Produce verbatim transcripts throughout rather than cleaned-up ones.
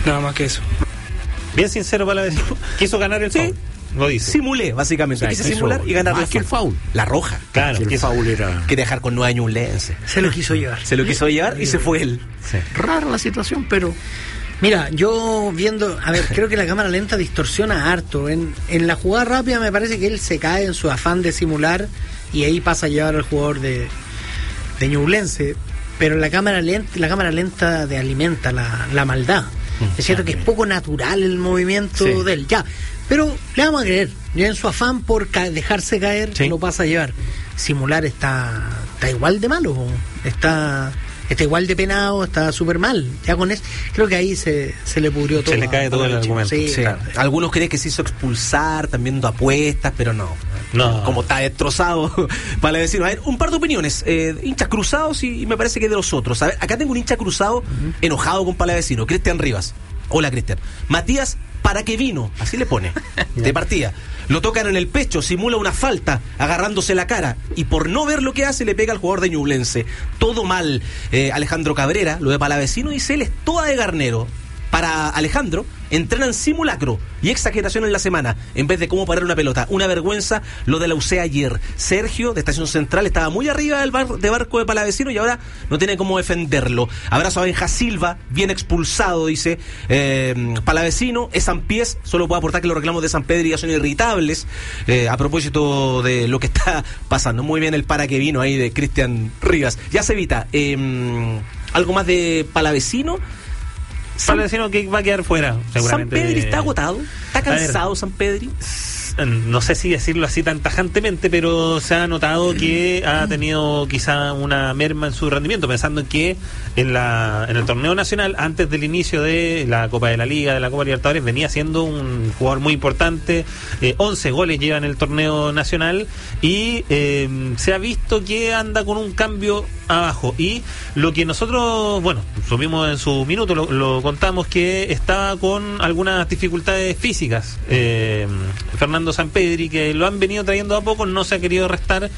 Nada más que eso. Bien sincero Palavecino. Quiso ganar el sí. foul. Lo dice. Simulé, básicamente. O sea, Quise simular y ganar más que el foul. La roja. Claro, que el quiso. foul era... Que dejar con nueve ñublense. Se lo quiso llevar. Se lo quiso llevar y se fue él. Sí. Rara la situación, pero... Mira, yo viendo, a ver, creo que la cámara lenta distorsiona harto. En, en la jugada rápida me parece que él se cae en su afán de simular y ahí pasa a llevar al jugador de, de Ñublense. Pero la cámara lenta, la cámara lenta de alimenta la, la maldad. Es cierto que es poco natural el movimiento sí. de él, ya. Pero le vamos a creer. Ya en su afán por ca- dejarse caer, sí. lo pasa a llevar. Simular está, está igual de malo. Está... Está igual de penado, está súper mal. Ya con eso, creo que ahí se, se le pudrió todo. Se le cae todo el argumento. Sí, Sí. claro. Algunos creen que se hizo expulsar, también dando apuestas, pero no. No. Como está destrozado, para decir, a ver, un par de opiniones. Eh, hinchas cruzados y, y me parece que de los otros. A ver, acá tengo un hincha cruzado uh-huh. enojado con Palavecino, Cristian Rivas. Hola, Cristian. Matías, ¿para qué vino? Así le pone, de partida. Lo tocan en el pecho, simula una falta, agarrándose la cara, y por no ver lo que hace, le pega al jugador de Ñublense. Todo mal. Eh, Alejandro Cabrera, lo de Palavecino, dice él, es toda de Garnero. Para Alejandro, entrenan simulacro y exageración en la semana, en vez de cómo parar una pelota. Una vergüenza lo de la U C ayer. Sergio, de Estación Central, estaba muy arriba del bar, de barco de Palavecino y ahora no tiene cómo defenderlo. Abrazo a Benja Silva, bien expulsado, dice eh, Palavecino. Es Sampiés, solo puedo aportar que los reclamos de San Pedro ya son irritables. Eh, a propósito de lo que está pasando. Muy bien el para que vino ahí de Cristian Rivas. Ya se evita. Eh, algo más de Palavecino. Palavecino que va a quedar fuera, seguramente. San Pedri de... está agotado, está cansado San Pedri. No sé si decirlo así tan tajantemente, pero se ha notado que ha tenido quizá una merma en su rendimiento, pensando en que en la en el torneo nacional, antes del inicio de la Copa de la Liga, de la Copa Libertadores, venía siendo un jugador muy importante. eh, once goles lleva en el torneo nacional y eh, se ha visto que anda con un cambio abajo, y lo que nosotros, bueno, subimos en su minuto, lo, lo contamos, que estaba con algunas dificultades físicas. eh, Fernando Sampedri, que lo han venido trayendo a poco, no se ha querido restar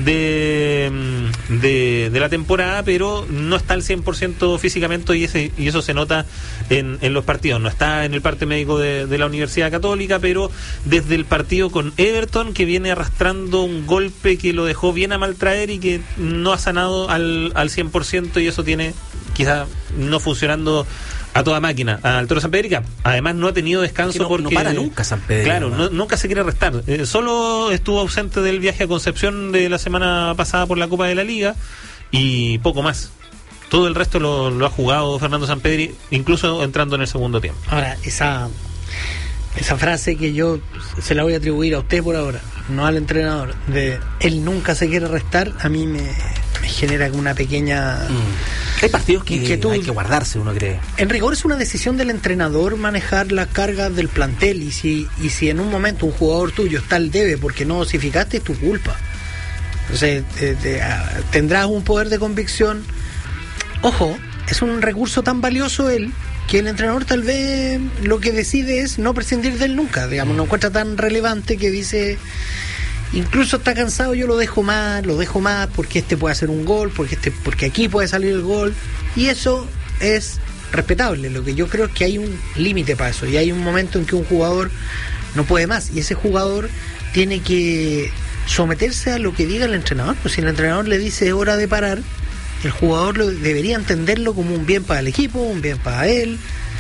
de, de, de la temporada, pero no está al cien por ciento físicamente, y, ese, y eso se nota en, en los partidos. No está en el parte médico de, de la Universidad Católica, pero desde el partido con Everton, que viene arrastrando un golpe que lo dejó bien a maltraer y que no ha sanado al, al cien por ciento, y eso tiene quizá no funcionando a toda máquina al Toro Sampedri. Además no ha tenido descanso, es que no, porque no para nunca Sampedri. Claro, no, nunca se quiere restar. Eh, solo estuvo ausente del viaje a Concepción de la semana pasada por la Copa de la Liga y poco más. Todo el resto lo, lo ha jugado Fernando Sampedri, incluso entrando en el segundo tiempo. Ahora, esa esa frase que yo se la voy a atribuir a usted por ahora, no al entrenador, de él nunca se quiere restar, a mí me, me genera una pequeña... Mm. Hay partidos que inquietud. Hay que guardarse, uno cree. En rigor es una decisión del entrenador manejar las cargas del plantel, y si y si en un momento un jugador tuyo está al debe porque no dosificaste, es tu culpa. Entonces te, te, a, tendrás un poder de convicción. Ojo, es un recurso tan valioso él, que el entrenador tal vez lo que decide es no prescindir de él nunca, digamos, no encuentra tan relevante que dice, incluso está cansado, yo lo dejo más, lo dejo más porque este puede hacer un gol, porque este, porque aquí puede salir el gol, y eso es respetable. Lo que yo creo es que hay un límite para eso, y hay un momento en que un jugador no puede más, y ese jugador tiene que someterse a lo que diga el entrenador. Pues si el entrenador le dice es hora de parar, el jugador lo, debería entenderlo como un bien para el equipo, un bien para él.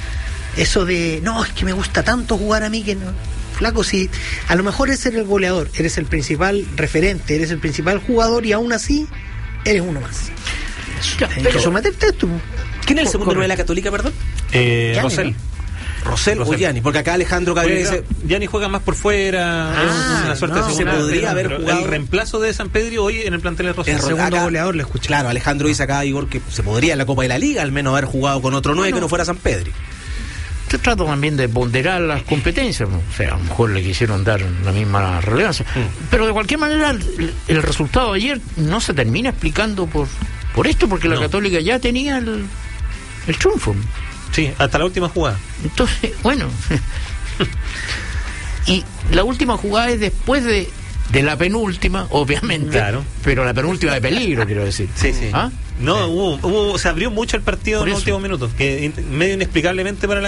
Eso de, no, es que me gusta tanto jugar a mí que no. Flaco, si a lo mejor eres el goleador, eres el principal referente, eres el principal jugador, y aún así eres uno más. Ya, Tienes pero, que someterte a esto. ¿Quién es el segundo Correcto. nueve de la Católica, perdón? Eh, Gianni, Rosell. Rosell, Rosell. o Gianni, porque acá Alejandro Cabrera Juega, dice... Gianni juega más por fuera, Ah, es una suerte no. de segunda Se podría delantera, haber pero jugado- el reemplazo de San Pedro hoy en el plantel de Rosell. Es El segundo acá- goleador le escuché. Claro, Alejandro dice acá, Igor, que se podría en la Copa de la Liga al menos haber jugado con otro nueve Bueno. que no fuera San Pedri. se trata también de ponderar las competencias, ¿no? O sea, a lo mejor le quisieron dar la misma relevancia. Mm. Pero de cualquier manera, el, el resultado de ayer no se termina explicando por, por esto, porque la No. Católica ya tenía el, el triunfo. Sí, hasta la última jugada. Entonces, bueno. Y la última jugada es después de, de la penúltima, obviamente. Claro. Pero la penúltima de peligro, quiero decir. Sí, sí. ¿Ah? No, hubo, hubo, se abrió mucho el partido Por en los eso. últimos minutos, que in- medio inexplicablemente para la